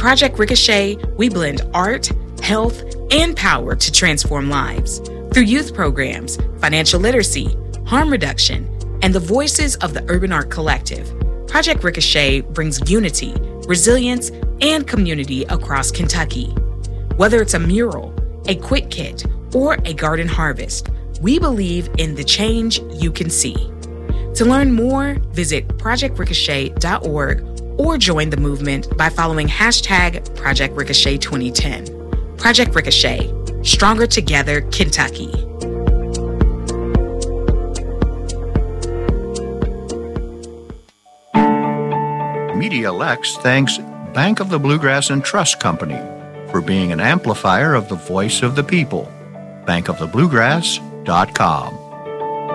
Project Ricochet, we blend art, health, and power to transform lives. Through youth programs, financial literacy, harm reduction, and the voices of the Urban Art Collective, Project Ricochet brings unity, resilience, and community across Kentucky. Whether it's a mural, a quick kit, or a garden harvest, we believe in the change you can see. To learn more, visit projectricochet.org or join the movement by following hashtag Project Ricochet 2010. Project Ricochet, stronger together, Kentucky. MediaLex thanks Bank of the Bluegrass and Trust Company for being an amplifier of the voice of the people. bankofthebluegrass.com.